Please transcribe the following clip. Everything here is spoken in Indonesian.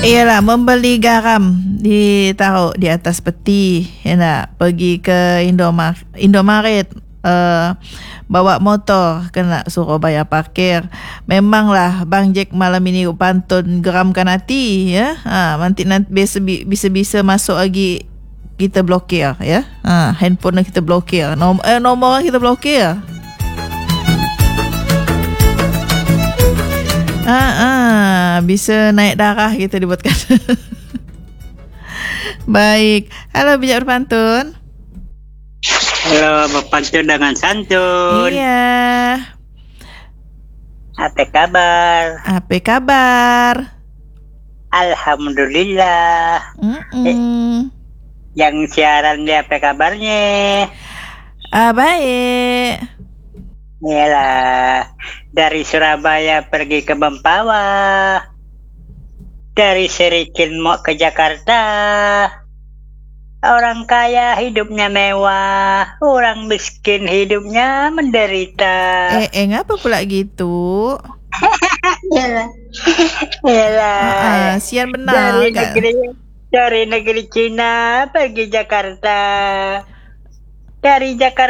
Iyalah, membeli garam ditaruh di atas peti, ya nak. Pergi ke Indomaret, bawa motor, kena suruh bayar parkir. Memanglah Bang Jack malam ini pantun geramkan hati, ya. Nanti bisa masuk lagi kita blokir, ya. Handphone kita blokir, nomor kita blokir. Bisa naik darah kita dibuatkan. Baik. Halo bijak berpantun. Halo, berpantun dengan santun. Iya. Apa kabar? Apa kabar? Alhamdulillah. Yang siaran dia apa kabarnya? Baik. Iyalah, dari Surabaya pergi ke Bempawah, dari Serikin mau ke Jakarta. Orang kaya hidupnya mewah, orang miskin hidupnya menderita. Ngapa pula gitu? Iyalah. Sian benar. Dari negeri Cina pergi Jakarta. Dari Jakarta